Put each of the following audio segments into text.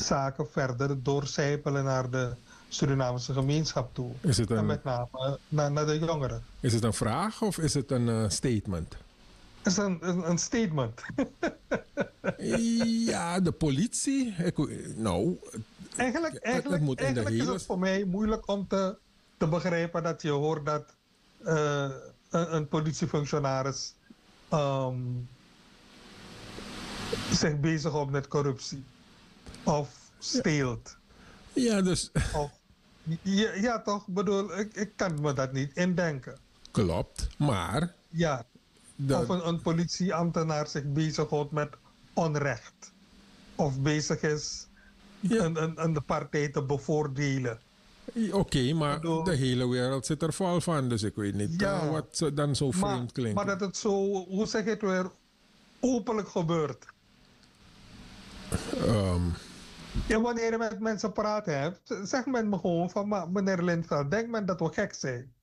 zaken verder doorcijpelen naar de Surinaamse gemeenschap toe. Is het En een, met name naar de jongeren. is het een vraag of is het een statement? Het is een statement. Ja, de politie. Nou, het moet in de Eigenlijk is hele. het voor mij moeilijk om te begrijpen dat je hoort dat een politiefunctionaris zich bezighoudt met corruptie. Of steelt. Ja, dus Of, ja, toch? Ik bedoel, ik kan me dat niet indenken. klopt. Maar Ja. Of de, een politieambtenaar zich bezighoudt met onrecht. Of bezig is ja, een partij te bevoordelen. oké, Ik maar de bedoel, hele wereld zit er vol van. Dus ik weet niet ja, wat dan zo maar, vreemd klinkt. maar dat het zo, hoe zeg je het weer, openlijk gebeurt. Ehm, Ja, wanneer je met mensen praten hebt, zegt men me gewoon van, maar meneer Lindveld, denkt men dat we gek zijn?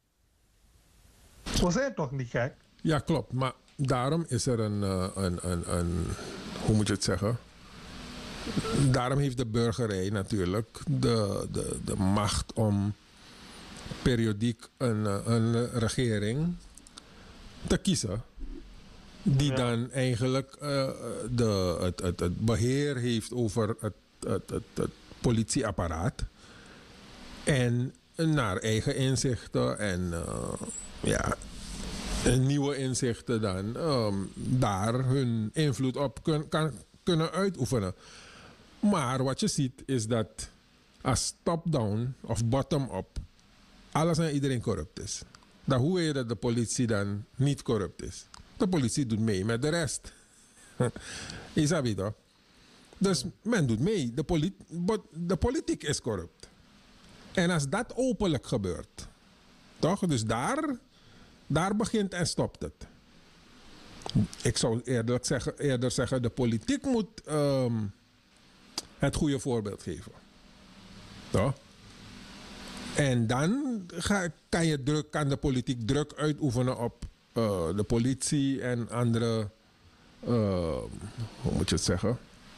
We zijn toch niet gek? ja, klopt. Maar daarom is er een. Hoe moet je het zeggen? Daarom heeft de burgerij natuurlijk de macht om periodiek een regering te kiezen. Die Ja. dan eigenlijk het beheer heeft over het politieapparaat. En naar eigen inzichten en ja, nieuwe inzichten dan daar hun invloed op kunnen uitoefenen. Maar wat je ziet is dat als top-down of bottom-up alles en iedereen corrupt is. Dan hoe weet je dat de politie dan niet corrupt is? De politie doet mee met de rest. Je snapt het toch? Dus men doet mee. De politiek is corrupt. En als dat openlijk gebeurt, toch? Dus daar begint en stopt het. Ik zou eerder zeggen, de politiek moet het goede voorbeeld geven. Toch? En dan kan de politiek druk uitoefenen op de politie en andere, hoe moet je het zeggen?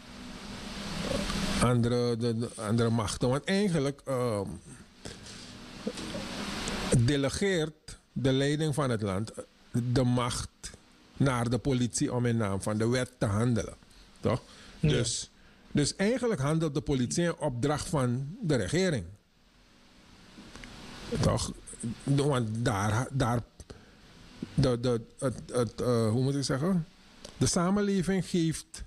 Andere machten. Want eigenlijk delegeert de leiding van het land de macht naar de politie om in naam van de wet te handelen. Toch? Ja. Dus eigenlijk handelt de politie in opdracht van de regering. Toch? Want hoe moet ik zeggen? De samenleving geeft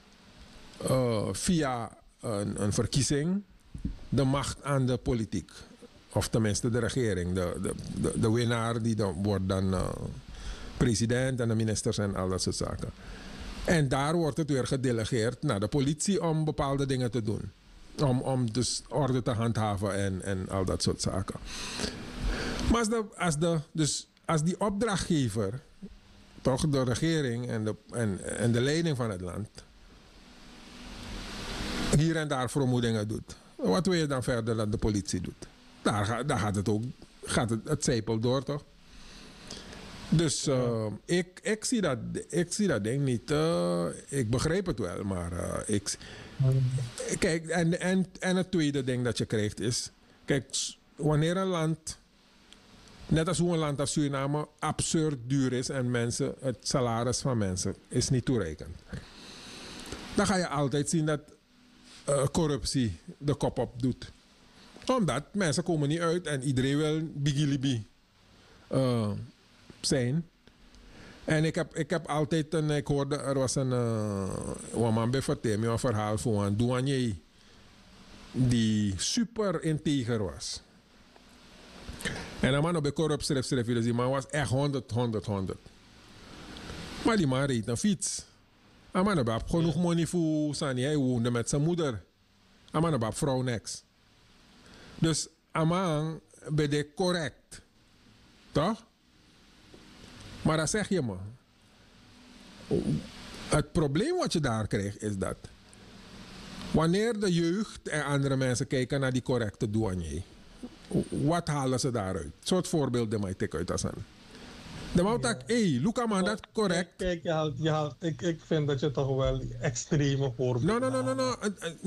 via een verkiezing de macht aan de politiek. Of tenminste de regering. De winnaar die dan wordt dan president en de ministers en al dat soort zaken. En daar wordt het weer gedelegeerd naar de politie om bepaalde dingen te doen. Om dus orde te handhaven en al dat soort zaken. Maar als die opdrachtgever, toch de regering en de leiding van het land, hier en daar vermoedingen doet, wat wil je dan verder dat de politie doet? Daar gaat het ook, het zijpelt door, toch? Dus ik zie dat ding niet. Ik begrijp het wel, maar kijk, en het tweede ding dat je krijgt is, kijk, wanneer een land, net als hoe een land als Suriname absurd duur is en het salaris van mensen is niet toereikend, dan ga je altijd zien dat corruptie de kop op doet. Omdat mensen komen niet uit en iedereen wil bigilibi zijn. En ik heb altijd ik hoorde, er was een man bij vertellen, een verhaal van een douanier die super integer was. En een man op de corrupt schreef, dus die man was echt 100. Maar die man reed een fiets. Een man had genoeg money voor Sani, hij woonde met zijn moeder. Een man had vrouw niks. Dus een man ben je correct. Toch? Maar dan zeg je me. Het probleem wat je daar krijgt is dat wanneer de jeugd en andere mensen kijken naar die correcte douanier, wat halen ze daaruit? Een soort voorbeelden mij tik uit als aan. De man zegt, hé, Luca man, dat correct. Kijk, ik vind dat je toch wel extreme voorbeelden No.